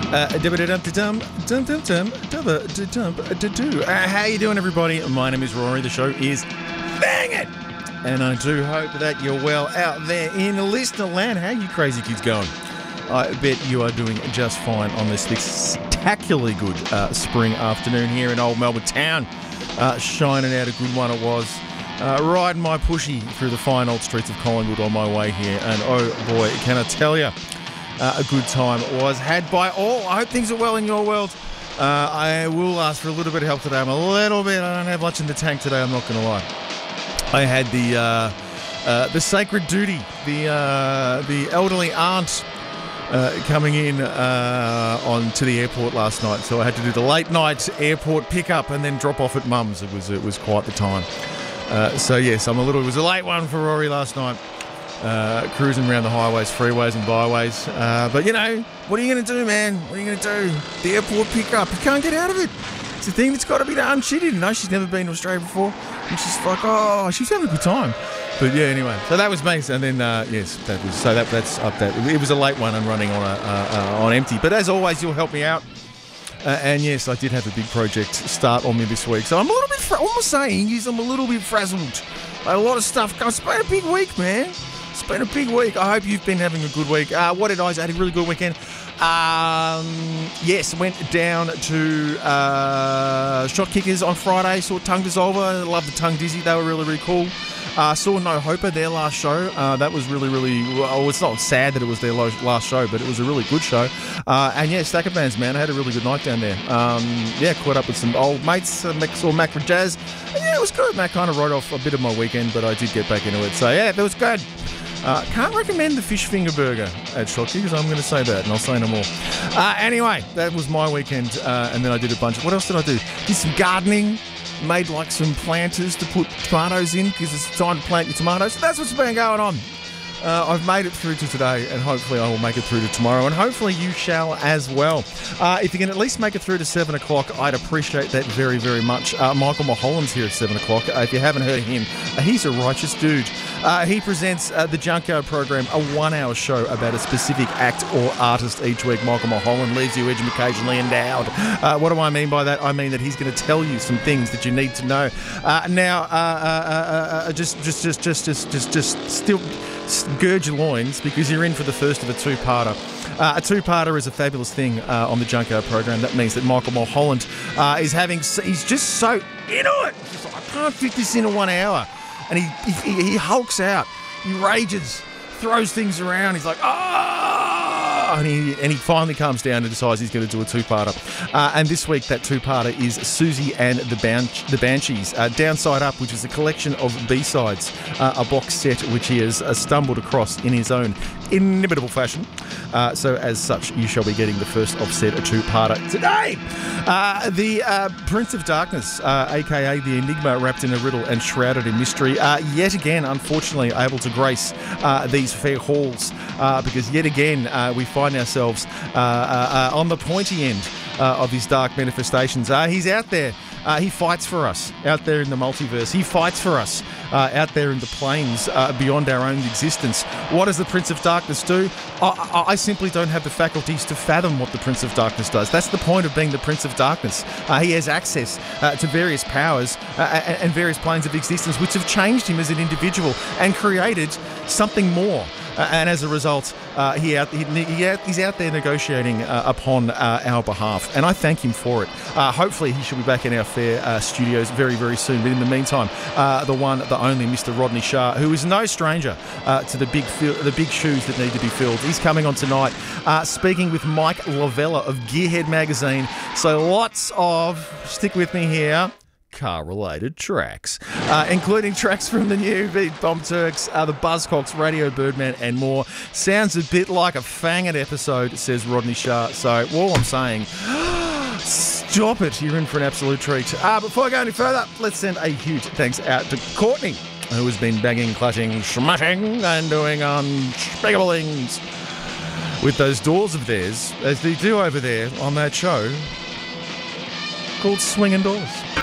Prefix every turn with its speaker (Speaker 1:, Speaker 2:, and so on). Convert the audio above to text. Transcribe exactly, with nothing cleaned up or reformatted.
Speaker 1: Uh, dum-dum-dum-dum, dum-dum-dum, dum-dum-dum-dum-dum. Uh, how you doing, everybody? My name is Rory. The show is Bang It! And I do hope that you're well out there in listener land. How you crazy kids going? I bet you are doing just fine on this spectacularly good uh, spring afternoon here in old Melbourne town. Uh, shining out a good one it was. Uh, riding my pushy through the fine old streets of Collingwood on my way here. And oh boy, can I tell you, uh, a good time was had by all. I hope things are well in your world. Uh, I will ask for a little bit of help today. I'm a little bit, I don't have much in the tank today, I'm not going to lie. I had the uh, uh, the sacred duty, the uh, the elderly aunt uh, coming in uh, on to the airport last night, so I had to do the late night airport pickup and then drop off at Mum's. It was it was quite the time. Uh, so yes, I'm a little. It was a late one for Rory last night, uh, cruising around the highways, freeways, and byways. Uh, but you know, what are you going to do, man? What are you going to do? The airport pickup. You can't get out of it. It's a thing that's got to be done. She didn't know. She's never been to Australia before. And she's like, oh, she's having a good time. But yeah, anyway. So that was me. And then, uh, yes, that was, so that, that's up that. It was a late one and running on a, uh, uh, on empty. But as always, you'll help me out. Uh, and yes, I did have a big project start on me this week. So I'm a little bit, fra- all I'm saying is I'm a little bit frazzled. I had a lot of stuff going. It's been a big week, man. It's been a big week. I hope you've been having a good week. Uh, what did I do? I had a really good weekend. Um, yes, went down to uh, Shot Kickers on Friday, saw Tongue Dissolver, love the Tongue Dizzy, they were really, really cool. Uh, saw No Hoper, their last show, uh, that was really, really, well, it's not sad that it was their last show, but it was a really good show. Uh, and yeah, Stacker Bands, man, I had a really good night down there. Um, yeah, caught up with some old mates, uh, saw Mac for Jazz, and yeah, it was good. Mac kind of wrote off a bit of my weekend, but I did get back into it, so yeah, that was good. Uh, can't recommend the fish finger burger at Shot Kickers, I'm going to say that, and I'll say no more. Uh, anyway, that was my weekend, uh, and then I did a bunch of... What else did I do? Did some gardening, made like some planters to put tomatoes in, because it's time to plant your tomatoes. So that's what's been going on. Uh, I've made it through to today, and hopefully I will make it through to tomorrow, and hopefully you shall as well. Uh, if you can at least make it through to seven o'clock, I'd appreciate that very, very much. Uh, Michael Mulholland's here at seven o'clock. Uh, if you haven't heard of him, uh, he's a righteous dude. Uh, he presents uh, the Junkyard program, a one-hour show about a specific act or artist each week. Michael Mulholland leaves you educationally endowed. Uh, what do I mean by that? I mean that he's going to tell you some things that you need to know. Uh, now, uh, uh, uh, uh, just, just, just, just, just, just, just still... gird your loins, because you're in for the first of a two-parter. Uh, a two-parter is a fabulous thing uh, on the Junkyard program. That means that Michael Mulholland uh, is having, he's just so into it. He's just like, I can't fit this into one hour. And he, he, he hulks out, he rages, throws things around. He's like, ah! And he, and he finally comes down and decides he's going to do a two-parter. Uh, and this week, that two-parter is Susie and the, Ban- the Banshees. Uh, Downside Up, which is a collection of B-sides, uh, a box set which he has uh, stumbled across in his own inimitable fashion. Uh, so as such, you shall be getting the first of said a two-parter today. Uh, the uh, Prince of Darkness, uh, a k a the Enigma wrapped in a riddle and shrouded in mystery, uh, yet again, unfortunately, able to grace uh, these fair halls, uh, because yet again, uh, we find ourselves uh, uh, uh, on the pointy end uh, of his dark manifestations. Uh, he's out there. Uh, he fights for us out there in the multiverse. He fights for us uh, out there in the planes uh, beyond our own existence. What does the Prince of Darkness do? I, I, I simply don't have the faculties to fathom what the Prince of Darkness does. That's the point of being the Prince of Darkness. Uh, he has access uh, to various powers uh, and, and various planes of existence which have changed him as an individual and created something more. Uh, and as a result, uh, he out, he, he out, he's out there negotiating uh, upon uh, our behalf. And I thank him for it. Uh, hopefully he should be back in our fair uh, studios very, very soon. But in the meantime, uh, the one, the only Mister Rodney Shah, who is no stranger uh, to the big fi- the big shoes that need to be filled. He's coming on tonight, uh, speaking with Mike Lavella of Gearhead Magazine. So lots of, stick with me here, car-related tracks, uh, including tracks from the new Beat Bomb Turks, uh, the Buzzcocks, Radio Birdman, and more. Sounds a bit like a Fang It episode, says Rodney Shah. So all I'm saying, stop it. You're in for an absolute treat. Uh, before I go any further, let's send a huge thanks out to Courtney, who has been banging, clutching, smashing, and doing unspeakable things with those doors of theirs, as they do over there on that show called Swinging Doors.